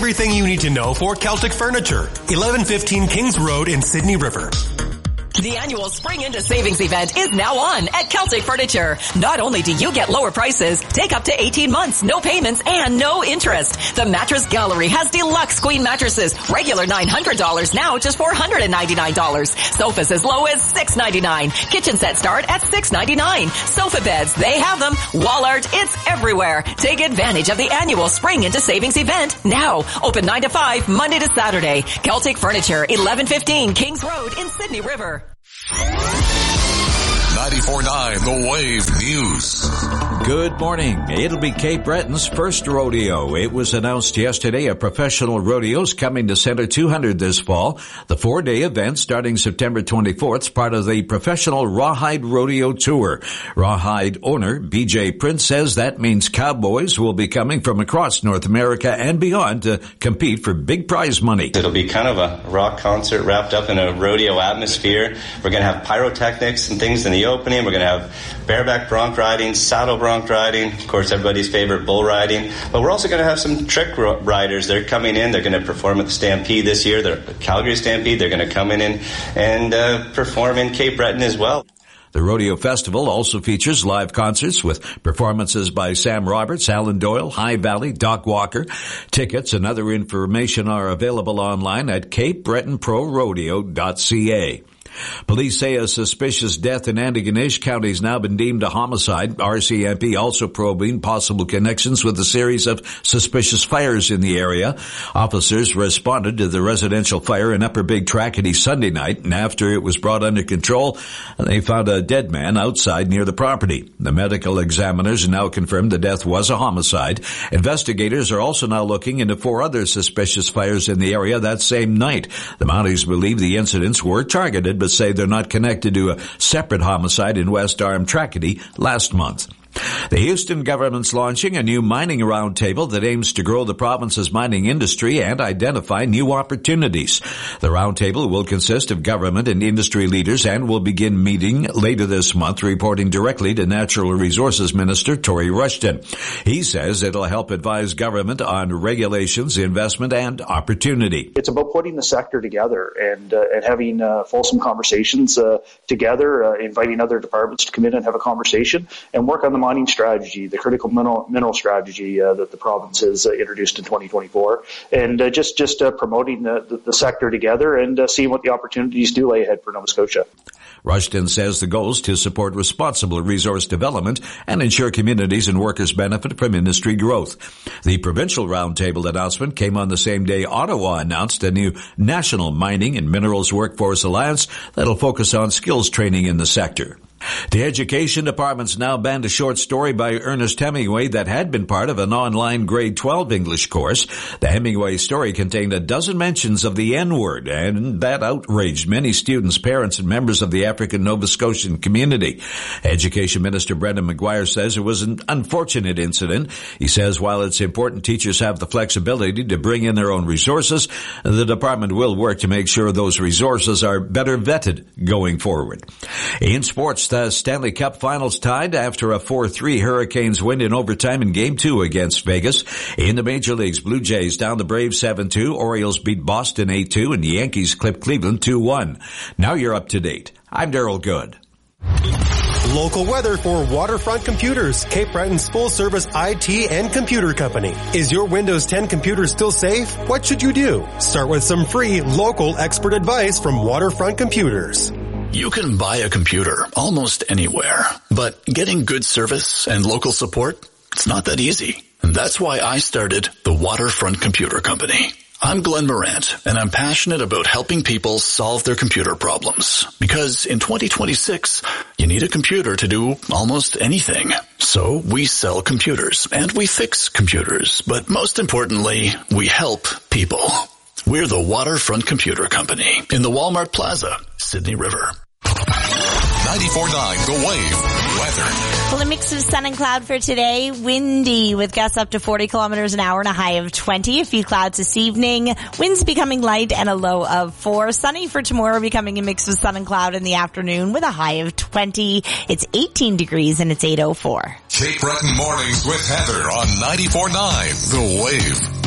everything you need to know for Celtic Furniture. 1115 Kings Road in Sydney River. The annual Spring Into Savings event is now on at Celtic Furniture. Not only do you get lower prices, take up to 18 months, no payments, and no interest. The Mattress Gallery has deluxe queen mattresses, regular $900, now just $499. Sofas as low as $699. Kitchen sets start at $699. Sofa beds, they have them. Wall art, it's everywhere. Take advantage of the annual Spring Into Savings event now. Open 9 to 5, Monday to Saturday. Celtic Furniture, 1115 Kings Road in Sydney River. 94.9 The Wave News. Good morning. It'll be Cape Breton's first rodeo. It was announced yesterday a professional rodeo is coming to Centre 200 this fall. The 4-day event starting September 24th is part of the Professional Rawhide Rodeo Tour. Rawhide owner BJ Prince says that means cowboys will be coming from across North America and beyond to compete for big prize money. It'll be kind of a rock concert wrapped up in a rodeo atmosphere. We're going to have pyrotechnics and things in the opening. We're going to have bareback bronc riding, saddle bronc riding, of course everybody's favorite bull riding, but we're also going to have some trick riders. They're coming in, they're going to perform at the Stampede this year, the Calgary Stampede. They're going to come in and perform in Cape Breton as well. The Rodeo Festival also features live concerts with performances by Sam Roberts, Alan Doyle, High Valley, Doc Walker. Tickets and other information are available online at CapeBretonProRodeo.ca. Police say a suspicious death in Antigonish County has now been deemed a homicide. RCMP also probing possible connections with a series of suspicious fires in the area. Officers responded to the residential fire in Upper Big Trackety Sunday night, and after it was brought under control, they found a dead man outside near the property. The medical examiners now confirmed the death was a homicide. Investigators are also now looking into 4 other suspicious fires in the area that same night. The Mounties believe the incidents were targeted, but say they're not connected to a separate homicide in West Arm Trackety last month. The Houston government's launching a new mining roundtable that aims to grow the province's mining industry and identify new opportunities. The roundtable will consist of government and industry leaders and will begin meeting later this month, reporting directly to Natural Resources Minister Tory Rushton. He says it'll help advise government on regulations, investment, and opportunity. It's about putting the sector together and having fulsome conversations together, inviting other departments to come in and have a conversation and work on the mining strategy, the critical mineral strategy that the province has introduced in 2024, and just promoting the sector together and seeing what the opportunities do lay ahead for Nova Scotia. Rushton says the goal is to support responsible resource development and ensure communities and workers benefit from industry growth. The provincial roundtable announcement came on the same day Ottawa announced a new national mining and minerals workforce alliance that'll focus on skills training in the sector. The Education Department's now banned a short story by Ernest Hemingway that had been part of an online grade 12 English course. The Hemingway story contained a dozen mentions of the N-word, and that outraged many students, parents, and members of the African Nova Scotian community. Education Minister Brendan McGuire says it was an unfortunate incident. He says while it's important teachers have the flexibility to bring in their own resources, the department will work to make sure those resources are better vetted going forward. In sports, the Stanley Cup Finals tied after a 4-3 Hurricanes win in overtime in Game 2 against Vegas. In the Major Leagues, Blue Jays down the Braves 7-2, Orioles beat Boston 8-2, and the Yankees clipped Cleveland 2-1. Now you're up to date. I'm Daryl Good. Local weather for Waterfront Computers, Cape Breton's full-service IT and computer company. Is your Windows 10 computer still safe? What should you do? Start with some free local expert advice from Waterfront Computers. You can buy a computer almost anywhere, but getting good service and local support, it's not that easy. And that's why I started the Waterfront Computer Company. I'm Glenn Morant, and I'm passionate about helping people solve their computer problems. Because in 2026, you need a computer to do almost anything. So we sell computers, and we fix computers. But most importantly, we help people. We're the Waterfront Computer Company in the Walmart Plaza, Sydney River. 94.9 The Wave weather. Well, a mix of sun and cloud for today. Windy with gusts up to 40 kilometers an hour and a high of 20. A few clouds this evening. Winds becoming light and a low of 4. Sunny for tomorrow, becoming a mix of sun and cloud in the afternoon with a high of 20. It's 18 degrees and it's 8:04. Cape Breton Mornings with Heather on 94.9 The Wave.